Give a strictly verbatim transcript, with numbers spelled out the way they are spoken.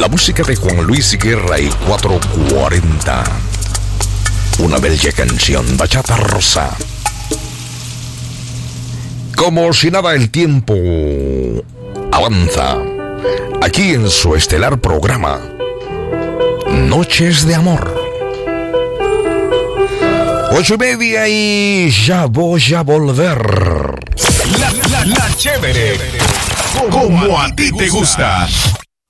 La música de Juan Luis Guerra y cuatro cuarenta. Una bella canción, bachata rosa. Como si nada, el tiempo avanza. Aquí en su estelar programa Noches de Amor. Ocho y media y ya voy a volver. La, la, la chévere, como a ti te gusta.